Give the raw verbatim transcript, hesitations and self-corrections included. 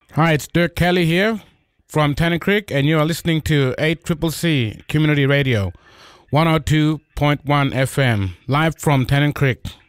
Hi, it's Dirk Kelly here from Tennant Creek, and you are listening to eight C C C Community Radio, one oh two point one F M, live from Tennant Creek.